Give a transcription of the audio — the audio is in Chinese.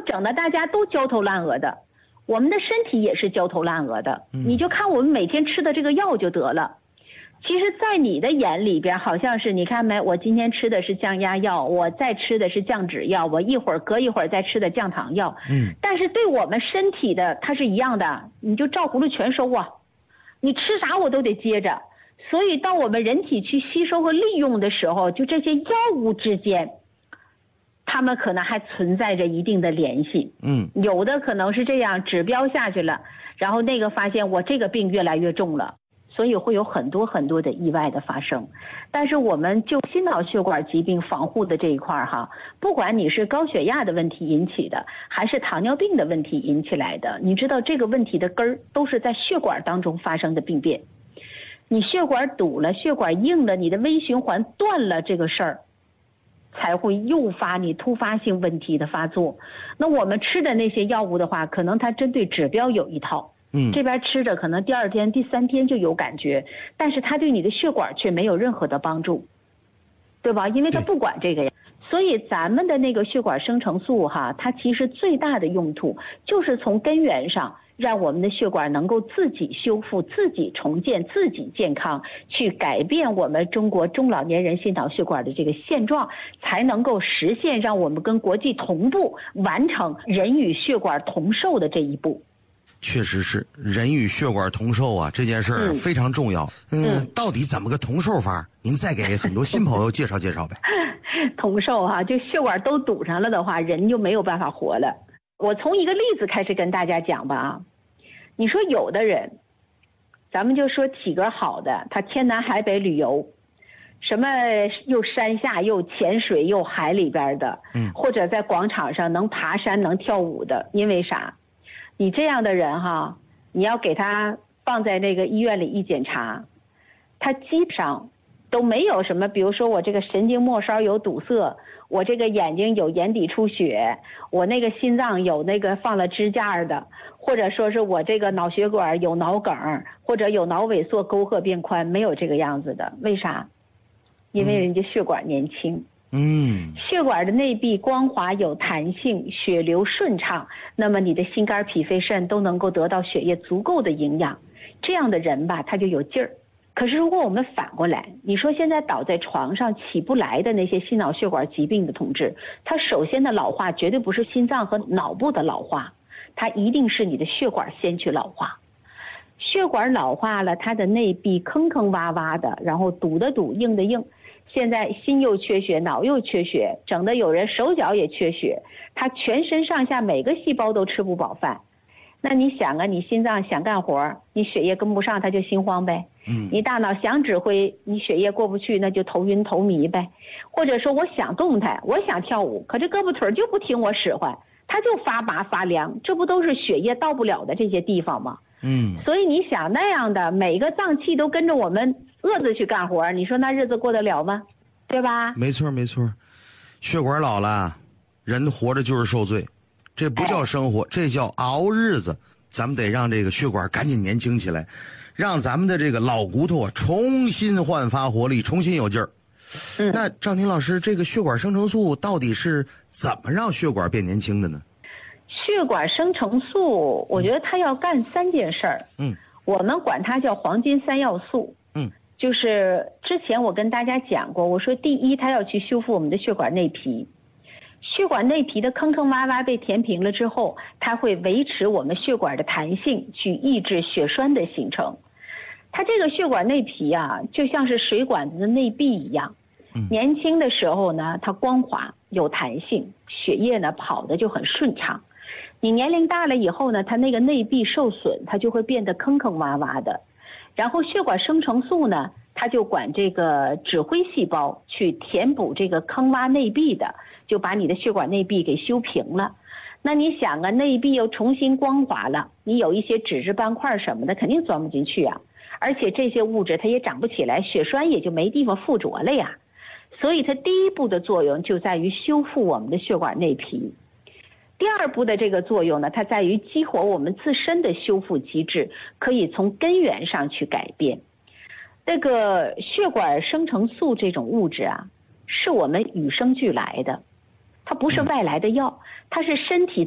整的大家都焦头烂额的，我们的身体也是焦头烂额的。你就看我们每天吃的这个药就得了。其实在你的眼里边好像是，你看没，我今天吃的是降压药，我再吃的是降脂药，我隔一会儿再吃的降糖药。但是对我们身体的它是一样的，你就照葫芦全收啊，你吃啥我都得接着。所以到我们人体去吸收和利用的时候，就这些药物之间他们可能还存在着一定的联系。有的可能是这样，指标下去了，然后那个发现我这个病越来越重了，所以会有很多很多的意外的发生。但是我们就心脑血管疾病防护的这一块哈，不管你是高血压的问题引起的，还是糖尿病的问题引起来的，你知道这个问题的根儿都是在血管当中发生的病变。你血管堵了，血管硬了，你的微循环断了，这个事儿才会诱发你突发性问题的发作。那我们吃的那些药物的话，可能它针对指标有一套，这边吃着可能第2天第3天就有感觉，但是它对你的血管却没有任何的帮助，对吧？因为它不管这个呀。所以咱们的那个血管生成素哈，它其实最大的用途就是从根源上让我们的血管能够自己修复、自己重建、自己健康，去改变我们中国中老年人心脑血管的这个现状，才能够实现让我们跟国际同步，完成人与血管同寿的这一步。 确实是人与血管同寿啊，这件事儿非常重要。到底怎么个同寿法？您再给很多新朋友介绍介绍呗。 同寿哈，就血管都堵上了的话，人就没有办法活了。我从一个例子开始跟大家讲吧啊。你说有的人，咱们就说体格好的，他天南海北旅游，什么又山下又潜水又海里边的，或者在广场上能爬山能跳舞的，因为啥？你这样的人哈，你要给他放在那个医院里一检查，他基本上都没有什么，比如说我这个神经末梢有堵塞，我这个眼睛有眼底出血，我那个心脏有那个放了支架的，或者说是我这个脑血管有脑梗，或者有脑萎缩沟壑变宽，没有这个样子的。为啥？因为人家血管年轻。血管的内壁光滑有弹性，血流顺畅，那么你的心肝脾肺肾都能够得到血液足够的营养，这样的人吧他就有劲儿。可是如果我们反过来，你说现在倒在床上起不来的那些心脑血管疾病的同志，他首先的老化绝对不是心脏和脑部的老化，它一定是你的血管先去老化。血管老化了，它的内壁坑坑洼洼的，然后堵的堵，硬的硬。现在心又缺血，脑又缺血，整的有人手脚也缺血，他全身上下每个细胞都吃不饱饭。那你想啊，你心脏想干活，你血液跟不上，他就心慌呗。你大脑想指挥，你血液过不去，那就头晕头迷呗。或者说我想动弹，我想跳舞，可这胳膊腿就不听我使唤，他就发麻发凉，这不都是血液到不了的这些地方吗？所以你想那样的每个脏器都跟着我们饿着去干活，你说那日子过得了吗？对吧？ 没错没错，血管老了，人活着就是受罪，这不叫生活，这叫熬日子。咱们得让这个血管赶紧年轻起来，让咱们的这个老骨头啊重新焕发活力，重新有劲儿。那赵婷老师，这个血管生成素到底是怎么让血管变年轻的呢？ 血管生成素，我觉得它要干3件事儿。我们管它叫黄金3要素。就是之前我跟大家讲过，我说第一，它要去修复我们的血管内皮。血管内皮的坑坑洼洼被填平了之后，它会维持我们血管的弹性，去抑制血栓的形成。它这个血管内皮啊，就像是水管子的内壁一样。年轻的时候呢，它光滑有弹性，血液呢跑得就很顺畅。你年龄大了以后呢，它那个内壁受损，它就会变得坑坑洼洼的。然后血管生成素呢，它就管这个指挥细胞去填补这个坑洼内壁的，就把你的血管内壁给修平了。那你想啊，内壁又重新光滑了，你有一些脂质斑块什么的肯定钻不进去啊，而且这些物质它也长不起来，血栓也就没地方附着了呀。所以它第一步的作用就在于修复我们的血管内皮。第二步的这个作用呢，它在于激活我们自身的修复机制，可以从根源上去改变。这个血管生成素这种物质啊，是我们与生俱来的，它不是外来的药，它是身体